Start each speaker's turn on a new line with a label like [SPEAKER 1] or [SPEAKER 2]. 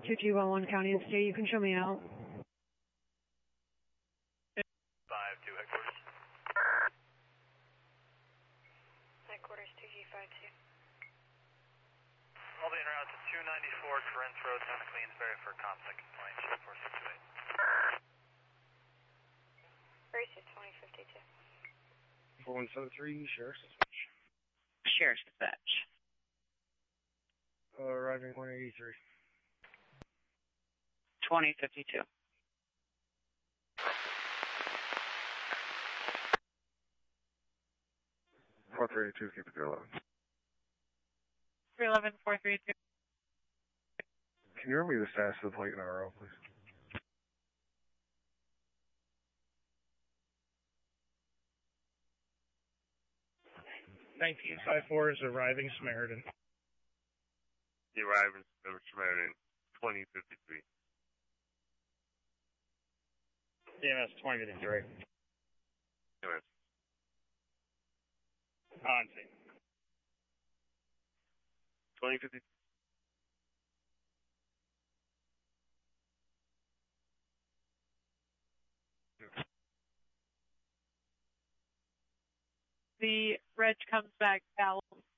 [SPEAKER 1] 2211 County and State. You can show me out.
[SPEAKER 2] 5-2 headquarters.
[SPEAKER 3] Headquarters 2G52.
[SPEAKER 2] I'll be en route to 294 Torrance Road, Santa Queensbury for ComSec complaint, ship 4628.
[SPEAKER 3] Brace is 2052.
[SPEAKER 4] 4173, Sheriff's.
[SPEAKER 5] Sheriff's Dispatch.
[SPEAKER 4] Arriving 183.
[SPEAKER 5] 2052.
[SPEAKER 4] Four 382, keep it 311.
[SPEAKER 5] 311, 432.
[SPEAKER 4] Can you run me the status of the plate in RO, please?
[SPEAKER 6] $1954 is arriving Samaritan.
[SPEAKER 7] The arriving Samaritan, 2053.
[SPEAKER 6] EMS 2053.
[SPEAKER 7] EMS.
[SPEAKER 6] On scene.
[SPEAKER 7] 2053.
[SPEAKER 5] The reg comes back valid